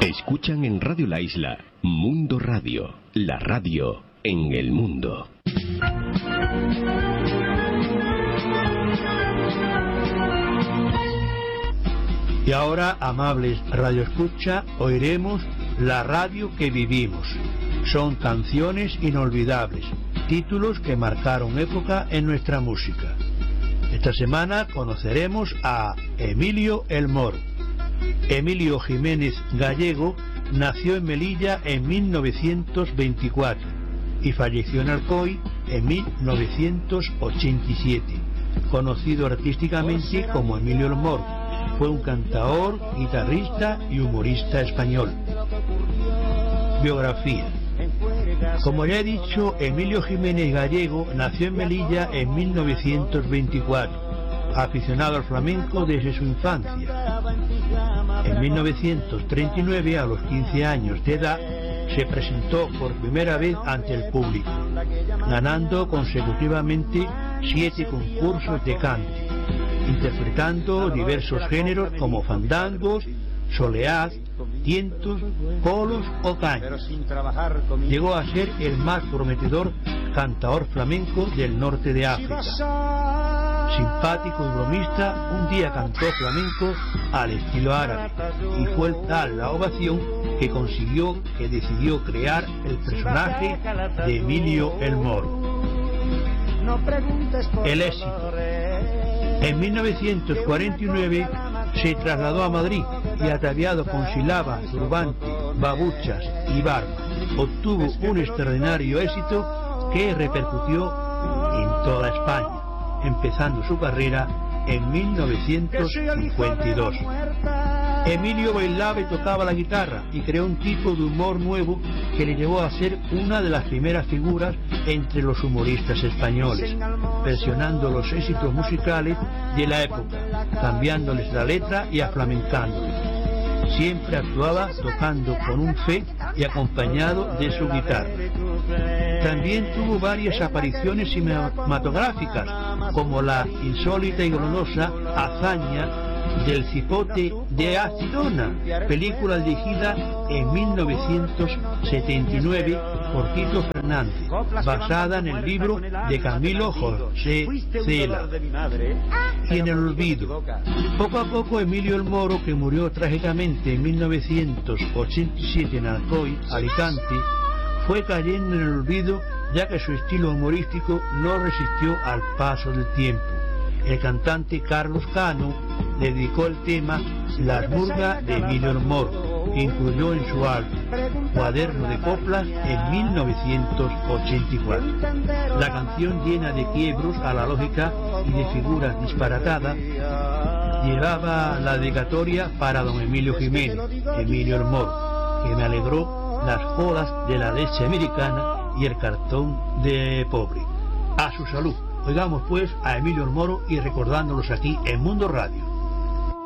Escuchan en Radio La Isla, Mundo Radio, la radio en el mundo. Y ahora, amables radioescucha, oiremos La radio que vivimos. Son canciones inolvidables, títulos que marcaron época en nuestra música. Esta semana conoceremos a Emilio el Moro. Emilio Jiménez Gallego nació en Melilla en 1924 y falleció en Alcoy en 1987, conocido artísticamente como Emilio el Moro. Fue un cantaor, guitarrista y humorista español. Biografía. Como ya he dicho, Emilio Jiménez Gallego nació en Melilla en 1924, aficionado al flamenco desde su infancia. En 1939, a los 15 años de edad, se presentó por primera vez ante el público, ganando consecutivamente 7 concursos de cante, interpretando diversos géneros como fandangos, soleás, tientos, polos o cañas. Llegó a ser el más prometedor cantaor flamenco del norte de África. Simpático y bromista, un día cantó flamenco al estilo árabe y fue tal la ovación que decidió crear el personaje de Emilio el Moro. El éxito. En 1949 se trasladó a Madrid y, ataviado con silaba, turbante, babuchas y barba, obtuvo un extraordinario éxito que repercutió en toda España, empezando su carrera en 1952. Emilio bailaba y tocaba la guitarra y creó un tipo de humor nuevo que le llevó a ser una de las primeras figuras entre los humoristas españoles, versionando los éxitos musicales de la época, cambiándoles la letra y aflamencándolos. Siempre actuaba tocando con un fe y acompañado de su guitarra. También tuvo varias apariciones cinematográficas, como la insólita y gloriosa hazaña del cipote de Acidona, película dirigida en 1979 por Tito Fernández, basada en el libro de Camilo José Cela. Y en el olvido. Poco a poco Emilio el Moro, que murió trágicamente en 1987 en Alcoy, Alicante, fue cayendo en el olvido, ya que su estilo humorístico no resistió al paso del tiempo. El cantante Carlos Cano le dedicó el tema Las Murgas de Emilio el Moro, que incluyó en su álbum Cuaderno de Coplas en 1984. La canción, llena de quiebros a la lógica y de figuras disparatadas, llevaba la dedicatoria para don Emilio Jiménez, Emilio el Moro, que me alegró las olas de la leche americana y el cartón de pobre. A su salud. Oigamos pues a Emilio el Moro y recordándolos aquí en Mundo Radio.